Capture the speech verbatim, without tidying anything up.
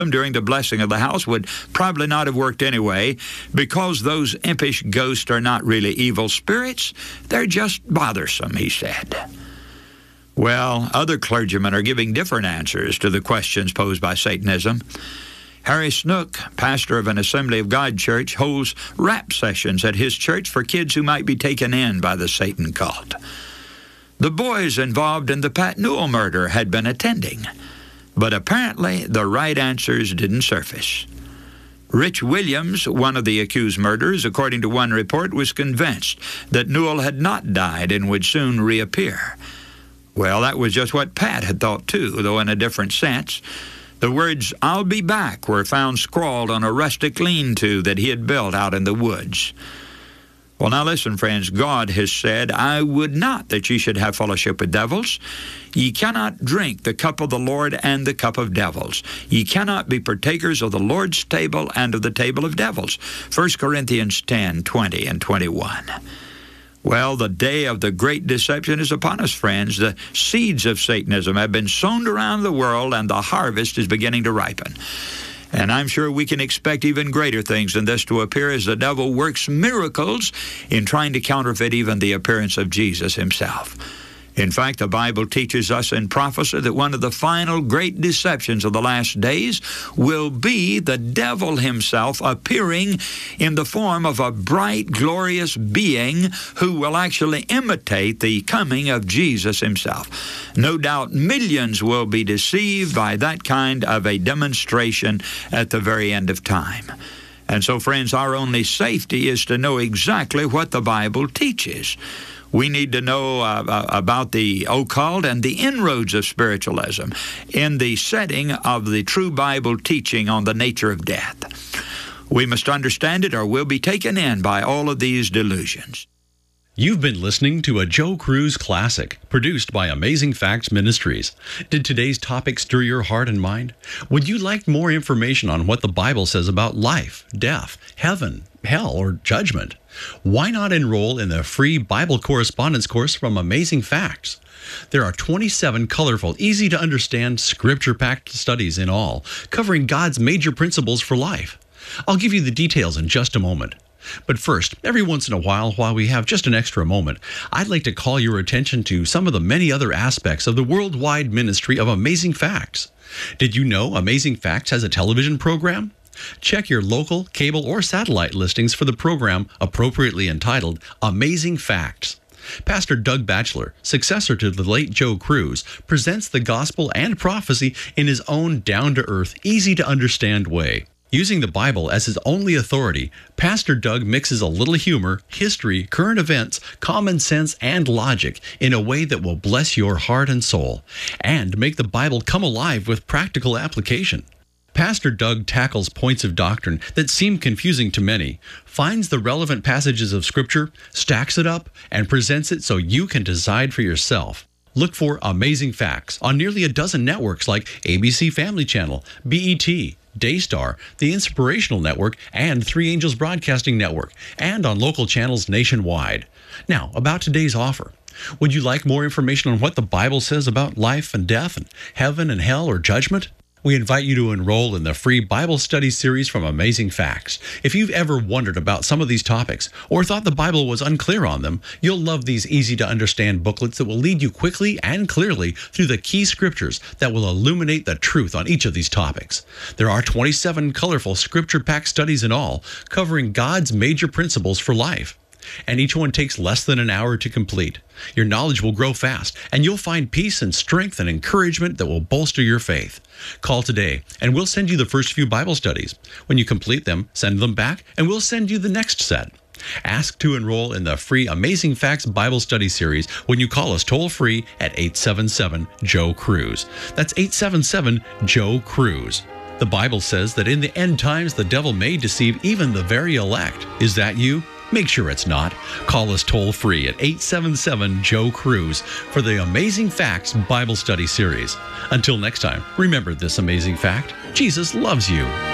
during the blessing of the house would probably not have worked anyway, because those impish ghosts are not really evil spirits. They're just bothersome, he said. Well, other clergymen are giving different answers to the questions posed by Satanism. Harry Snook, pastor of an Assembly of God church, holds rap sessions at his church for kids who might be taken in by the Satan cult. The boys involved in the Pat Newell murder had been attending, but apparently the right answers didn't surface. Rich Williams, one of the accused murderers, according to one report, was convinced that Newell had not died and would soon reappear. Well, that was just what Pat had thought too, though in a different sense. The words, "I'll be back," were found scrawled on a rustic lean-to that he had built out in the woods. Well, now listen, friends. God has said, "I would not that ye should have fellowship with devils. Ye cannot drink the cup of the Lord and the cup of devils. Ye cannot be partakers of the Lord's table and of the table of devils." First Corinthians ten, twenty and twenty-one. Well, the day of the great deception is upon us, friends. The seeds of Satanism have been sown around the world, and the harvest is beginning to ripen. And I'm sure we can expect even greater things than this to appear as the devil works miracles in trying to counterfeit even the appearance of Jesus himself. In fact, the Bible teaches us in prophecy that one of the final great deceptions of the last days will be the devil himself appearing in the form of a bright, glorious being who will actually imitate the coming of Jesus himself. No doubt millions will be deceived by that kind of a demonstration at the very end of time. And so, friends, our only safety is to know exactly what the Bible teaches. We need to know uh, about the occult and the inroads of spiritualism in the setting of the true Bible teaching on the nature of death. We must understand it or we'll be taken in by all of these delusions. You've been listening to a Joe Cruz Classic, produced by Amazing Facts Ministries. Did today's topic stir your heart and mind? Would you like more information on what the Bible says about life, death, heaven, hell, or judgment? Why not enroll in the free Bible correspondence course from Amazing Facts? There are twenty-seven colorful, easy-to-understand, scripture-packed studies in all, covering God's major principles for life. I'll give you the details in just a moment. But first, every once in a while, while we have just an extra moment, I'd like to call your attention to some of the many other aspects of the worldwide ministry of Amazing Facts. Did you know Amazing Facts has a television program? Check your local, cable, or satellite listings for the program appropriately entitled Amazing Facts. Pastor Doug Batchelor, successor to the late Joe Cruz, presents the gospel and prophecy in his own down-to-earth, easy-to-understand way. Using the Bible as his only authority, Pastor Doug mixes a little humor, history, current events, common sense, and logic in a way that will bless your heart and soul, and make the Bible come alive with practical application. Pastor Doug tackles points of doctrine that seem confusing to many, finds the relevant passages of Scripture, stacks it up, and presents it so you can decide for yourself. Look for Amazing Facts on nearly a dozen networks like A B C Family Channel, B E T, Daystar, the Inspirational Network, and Three Angels Broadcasting Network, and on local channels nationwide. Now, about today's offer. Would you like more information on what the Bible says about life and death and heaven and hell or judgment? We invite you to enroll in the free Bible study series from Amazing Facts. If you've ever wondered about some of these topics or thought the Bible was unclear on them, you'll love these easy-to-understand booklets that will lead you quickly and clearly through the key scriptures that will illuminate the truth on each of these topics. There are twenty-seven colorful scripture-packed studies in all, covering God's major principles for life. And each one takes less than an hour to complete. Your knowledge will grow fast, and you'll find peace and strength and encouragement that will bolster your faith. Call today, and we'll send you the first few Bible studies. When you complete them, send them back, and we'll send you the next set. Ask to enroll in the free Amazing Facts Bible Study Series when you call us toll-free at eight seven seven, Joe Cruz. That's eight seven seven, Joe Cruz. The Bible says that in the end times, the devil may deceive even the very elect. Is that you? Make sure it's not. Call us toll-free at eight seven seven, Joe Cruz for the Amazing Facts Bible Study Series. Until next time, remember this amazing fact: Jesus loves you.